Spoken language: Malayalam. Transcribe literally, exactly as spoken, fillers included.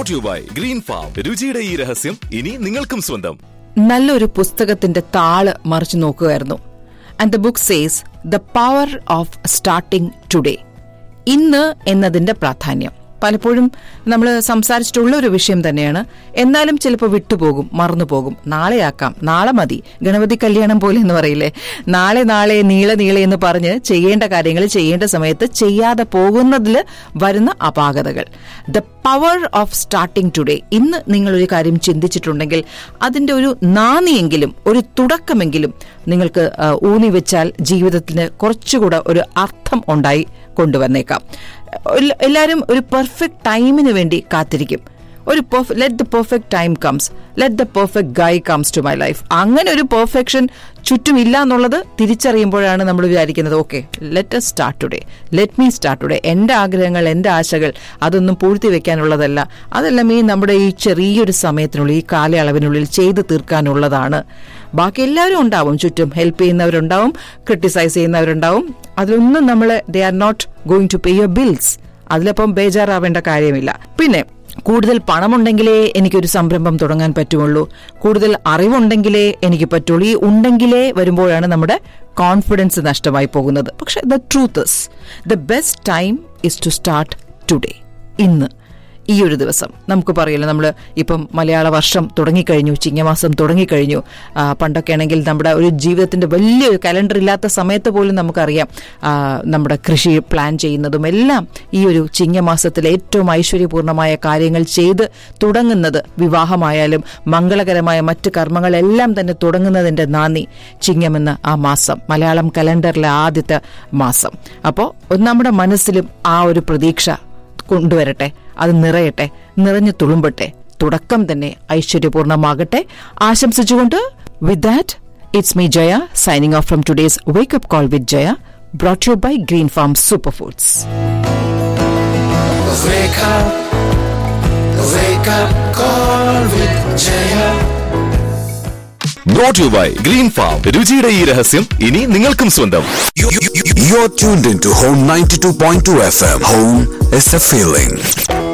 Brought to you by Green Farm. രുചിയുടെ ഈ രഹസ്യം ഇനി നിങ്ങൾക്കും സ്വന്തം. നല്ലൊരു പുസ്തകത്തിന്റെ താള് മറിച്ചു നോക്കുകയായിരുന്നു. And the book says the power of starting today. ഇന്ന് എന്നതിന്റെ പ്രാധാന്യം പലപ്പോഴും നമ്മൾ സംസാരിച്ചിട്ടുള്ള ഒരു വിഷയം തന്നെയാണ്. എന്നാലും ചിലപ്പോൾ വിട്ടുപോകും, മറന്നുപോകും. നാളെയാക്കാം, നാളെ മതി, ഗണപതി കല്യാണം പോലെ എന്ന് പറയില്ലേ. നാളെ നാളെ നീളെ നീളെ എന്ന് പറഞ്ഞ് ചെയ്യേണ്ട കാര്യങ്ങൾ ചെയ്യേണ്ട സമയത്ത് ചെയ്യാതെ പോകുന്നതിൽ വരുന്ന അപാകതകൾ. The power of starting today. ഇന്ന് നിങ്ങളൊരു കാര്യം ചിന്തിച്ചിട്ടുണ്ടെങ്കിൽ അതിന്റെ ഒരു നാന്ദിയെങ്കിലും ഒരു തുടക്കമെങ്കിലും നിങ്ങൾക്ക് ഊന്നി വെച്ചാൽ ജീവിതത്തിന് കുറച്ചുകൂടെ ഒരു അർത്ഥം ഉണ്ടായി കൊണ്ടുവന്നേക്കാം. എല്ലാവരും ഒരു പെർഫെക്റ്റ് ടൈമിന് വേണ്ടി കാത്തിരിക്കും. ഒരു let the perfect time comes, let the perfect Guy comes to my life. അങ്ങനെ ഒരു പെർഫെക്ഷൻ ചുറ്റുമില്ല എന്നുള്ളത് തിരിച്ചറിയുമ്പോഴാണ് നമ്മൾ വിചാരിക്കുന്നത്, okay let us start today, let me start today. എൻ്റെ ആഗ്രഹങ്ങൾ, എൻ്റെ ആശകൾ അതൊന്നും പൂഴ്ത്തി വെക്കാനുള്ളതല്ല. അതെല്ലാം ഈ നമ്മുടെ ഈ ചെറിയൊരു സമയത്തിനുള്ളിൽ, ഈ കാലയളവിനുള്ളിൽ ചെയ്തു തീർക്കാനുള്ളതാണ്. ബാക്കി എല്ലാവരും ഉണ്ടാവും, ചുറ്റും ഹെൽപ്പ് ചെയ്യുന്നവരുണ്ടാവും, ക്രിട്ടിസൈസ് ചെയ്യുന്നവരുണ്ടാവും. അതിലൊന്നും നമ്മൾ they are not going to pay your bills. അതിലപ്പം ബേജാറാവേണ്ട കാര്യമില്ല. പിന്നെ കൂടുതൽ പണമുണ്ടെങ്കിലേ എനിക്കൊരു സംരംഭം തുടങ്ങാൻ പറ്റുള്ളൂ, കൂടുതൽ അറിവുണ്ടെങ്കിലേ എനിക്ക് പറ്റുള്ളൂ. ഈ ഉണ്ടെങ്കിലേ വരുമ്പോഴാണ് നമ്മുടെ കോൺഫിഡൻസ് നഷ്ടമായി പോകുന്നത്. പക്ഷെ the truth is the best time is to start today. ഇന്ന് ഈ ഒരു ദിവസം നമുക്ക് പറയില്ല, നമ്മൾ ഇപ്പം മലയാള വർഷം തുടങ്ങിക്കഴിഞ്ഞു, ചിങ്ങമാസം തുടങ്ങിക്കഴിഞ്ഞു. പണ്ടൊക്കെ ആണെങ്കിൽ നമ്മുടെ ഒരു ജീവിതത്തിന്റെ വലിയൊരു കലണ്ടർ ഇല്ലാത്ത സമയത്ത് പോലും നമുക്കറിയാം നമ്മുടെ കൃഷി പ്ലാൻ ചെയ്യുന്നതും എല്ലാം ഈ ഒരു ചിങ്ങമാസത്തിൽ ഏറ്റവും ഐശ്വര്യപൂർണമായ കാര്യങ്ങൾ ചെയ്ത് തുടങ്ങുന്നത്, വിവാഹമായാലും മംഗളകരമായ മറ്റ് കർമ്മങ്ങളെല്ലാം തന്നെ തുടങ്ങുന്നതിന്റെ നാന്ദി ചിങ്ങമെന്ന ആ മാസം, മലയാളം കലണ്ടറിലെ ആദ്യത്തെ മാസം. അപ്പോൾ നമ്മുടെ മനസ്സിലും ആ ഒരു പ്രതീക്ഷ കൊണ്ടുവരട്ടെ, അത് നിറയട്ടെ, നിറഞ്ഞു തുളുമ്പട്ടെ, തുടക്കം തന്നെ ഐശ്വര്യപൂർണമാകട്ടെ ആശംസിച്ചുകൊണ്ട് with that it's me Jaya signing off from today's wake up call with Jaya, brought you by green farm super foods. Wake up, wake up call with Jaya. Brought to you by Green Farm. രുചിയുടെ ഈ രഹസ്യം ഇനി നിങ്ങൾക്കും സ്വന്തം. You're tuned into Home ninety-two point two F M. Home is a feeling.